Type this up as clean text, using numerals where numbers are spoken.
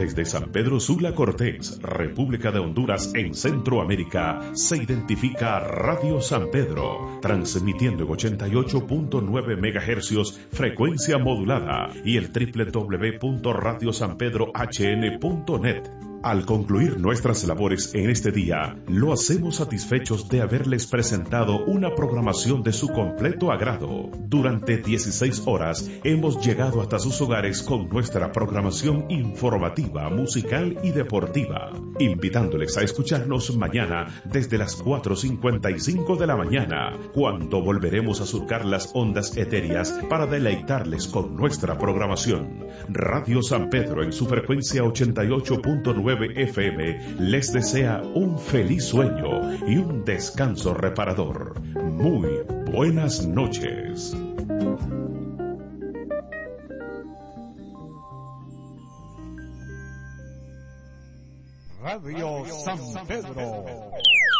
Desde San Pedro Sula Cortés, República de Honduras en Centroamérica, se identifica Radio San Pedro, transmitiendo en 88.9 MHz frecuencia modulada y el www.radiosanpedrohn.net. Al concluir nuestras labores en este día, lo hacemos satisfechos de haberles presentado una programación de su completo agrado. Durante 16 horas hemos llegado hasta sus hogares con nuestra programación informativa, musical y deportiva, invitándoles a escucharnos mañana desde las 4:55 de la mañana, cuando volveremos a surcar las ondas etéreas para deleitarles con nuestra programación. Radio San Pedro en su frecuencia 88.9 FM les desea un feliz sueño y un descanso reparador. Muy buenas noches. Radio San Pedro